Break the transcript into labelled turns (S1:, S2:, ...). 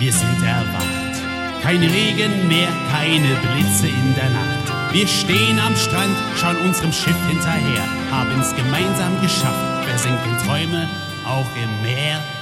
S1: wir sind erwacht. Kein Regen mehr, keine Blitze in der Nacht. Wir stehen am Strand, schauen unserem Schiff hinterher, haben's gemeinsam geschafft, versenken Träume auch im Meer.